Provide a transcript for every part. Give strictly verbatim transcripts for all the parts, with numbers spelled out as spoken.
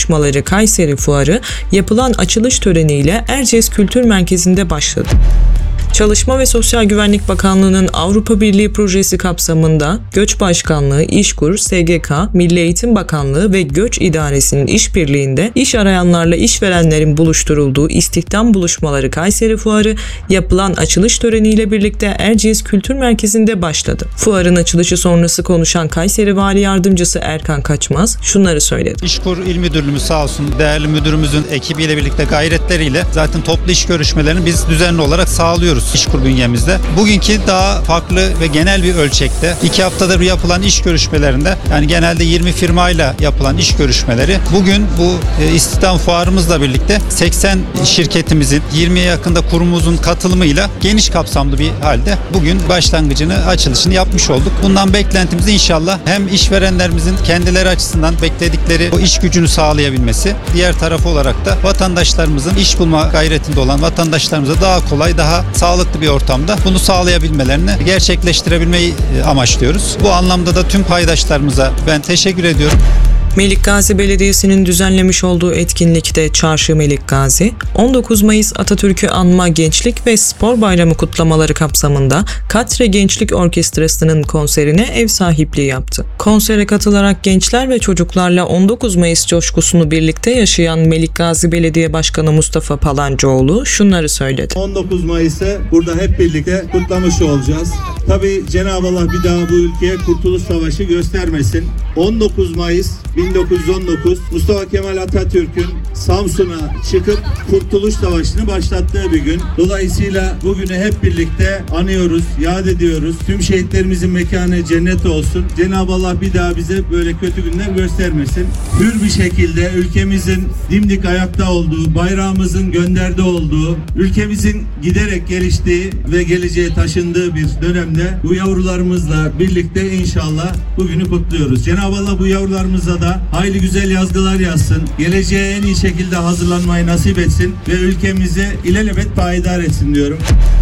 Buluşmaları Kayseri Fuarı yapılan açılış töreniyle Erciyes Kültür Merkezi'nde başladı. Çalışma ve Sosyal Güvenlik Bakanlığı'nın Avrupa Birliği projesi kapsamında Göç Başkanlığı, İşkur, S G K, Milli Eğitim Bakanlığı ve Göç İdaresi'nin işbirliğinde iş arayanlarla işverenlerin buluşturulduğu İstihdam Buluşmaları Kayseri Fuarı yapılan açılış töreniyle birlikte Erciyes Kültür Merkezi'nde başladı. Fuarın açılışı sonrası konuşan Kayseri Vali Yardımcısı Erkan Kaçmaz şunları söyledi. İşkur İl Müdürlüğümüz sağ olsun değerli müdürümüzün ekibiyle birlikte gayretleriyle zaten toplu iş görüşmelerini biz düzenli olarak sağlıyoruz İşkur bünyemizde. Bugünkü daha farklı ve genel bir ölçekte iki haftadır yapılan iş görüşmelerinde yani genelde yirmi firmayla yapılan iş görüşmeleri bugün bu e, istihdam fuarımızla birlikte seksen şirketimizin yirmiye yakında kurumumuzun katılımıyla geniş kapsamlı bir halde bugün başlangıcını açılışını yapmış olduk. Bundan beklentimiz inşallah hem işverenlerimizin kendileri açısından bekledikleri o iş gücünü sağlayabilmesi, diğer tarafı olarak da vatandaşlarımızın iş bulma gayretinde olan vatandaşlarımıza daha kolay, daha sağlıklı bir ortamda bunu sağlayabilmelerini gerçekleştirebilmeyi amaçlıyoruz. Bu anlamda da tüm paydaşlarımıza ben teşekkür ediyorum. Melikgazi Belediyesi'nin düzenlemiş olduğu etkinlikte Çarşı Melikgazi, on dokuz Mayıs Atatürk'ü Anma Gençlik ve Spor Bayramı kutlamaları kapsamında Katre Gençlik Orkestrası'nın konserine ev sahipliği yaptı. Konsere katılarak gençler ve çocuklarla on dokuz Mayıs coşkusunu birlikte yaşayan Melikgazi Belediye Başkanı Mustafa Palancıoğlu şunları söyledi. on dokuz Mayıs'ı burada hep birlikte kutlamış olacağız. Tabii Cenab-ı Allah bir daha bu ülkeye Kurtuluş Savaşı göstermesin. on dokuz Mayıs bin dokuz yüz on dokuz Mustafa Kemal Atatürk'ün Samsun'a çıkıp Kurtuluş Savaşı'nı başlattığı bir gün. Dolayısıyla bugünü hep birlikte anıyoruz, yad ediyoruz. Tüm şehitlerimizin mekanı cennet olsun. Cenab-ı Allah bir daha bize böyle kötü günler göstermesin. Hür bir şekilde ülkemizin dimdik ayakta olduğu, bayrağımızın gönderde olduğu, ülkemizin giderek geliştiği ve geleceğe taşındığı bir dönemde bu yavrularımızla birlikte inşallah bugünü kutluyoruz. Cenab-ı Allah bu yavrularımıza da hayli güzel yazgılar yazsın. Geleceğe en iyi şekilde hazırlanmayı nasip etsin ve ülkemizi ilelebet payidar etsin diyorum.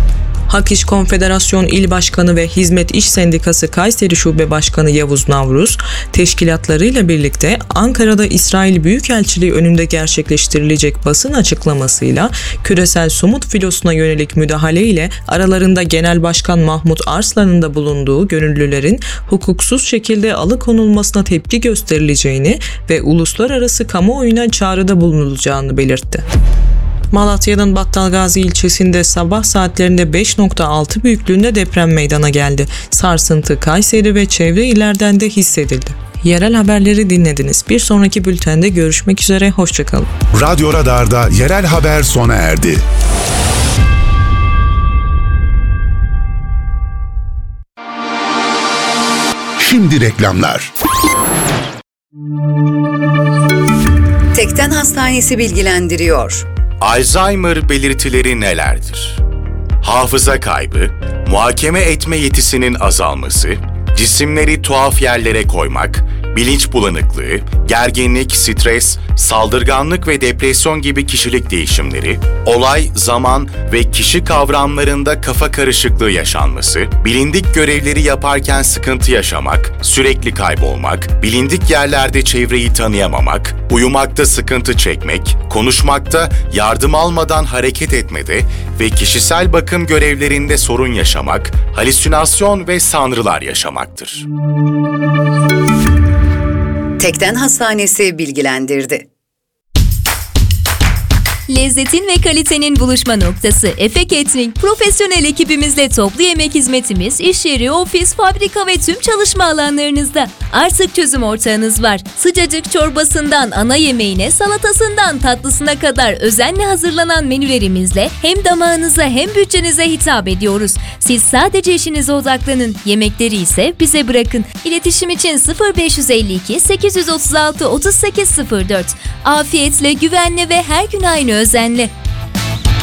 Hak İş Konfederasyon İl Başkanı ve Hizmet İş Sendikası Kayseri Şube Başkanı Yavuz Navruz, teşkilatlarıyla birlikte Ankara'da İsrail Büyükelçiliği önünde gerçekleştirilecek basın açıklamasıyla küresel somut filosuna yönelik müdahale ile aralarında Genel Başkan Mahmut Arslan'ın da bulunduğu gönüllülerin hukuksuz şekilde alıkonulmasına tepki gösterileceğini ve uluslararası kamuoyuna çağrıda bulunulacağını belirtti. Malatya'nın Battalgazi ilçesinde sabah saatlerinde beş nokta altı büyüklüğünde deprem meydana geldi. Sarsıntı Kayseri ve çevre illerden de hissedildi. Yerel haberleri dinlediniz. Bir sonraki bültende görüşmek üzere, hoşçakalın. Radyo Radar'da yerel haber sona erdi. Şimdi reklamlar. Tekden Hastanesi bilgilendiriyor. Alzheimer belirtileri nelerdir? Hafıza kaybı, muhakeme etme yetisinin azalması, cisimleri tuhaf yerlere koymak, bilinç bulanıklığı, gerginlik, stres, saldırganlık ve depresyon gibi kişilik değişimleri, olay, zaman ve kişi kavramlarında kafa karışıklığı yaşanması, bilindik görevleri yaparken sıkıntı yaşamak, sürekli kaybolmak, bilindik yerlerde çevreyi tanıyamamak, uyumakta sıkıntı çekmek, konuşmakta, yardım almadan hareket etmede ve kişisel bakım görevlerinde sorun yaşamak, halüsinasyon ve sanrılar yaşamaktır. Tekden Hastanesi bilgilendirdi. Lezzetin ve kalitenin buluşma noktası Efe Catering. Profesyonel ekibimizle toplu yemek hizmetimiz iş yeri, ofis, fabrika ve tüm çalışma alanlarınızda. Artık çözüm ortağınız var. Sıcacık çorbasından ana yemeğine, salatasından tatlısına kadar özenle hazırlanan menülerimizle hem damağınıza hem bütçenize hitap ediyoruz. Siz sadece işinize odaklanın. Yemekleri ise bize bırakın. İletişim için sıfır beş yüz elli iki sekiz yüz otuz altı otuz sekiz sıfır dört. Afiyetle, güvenle ve her gün aynı özenle.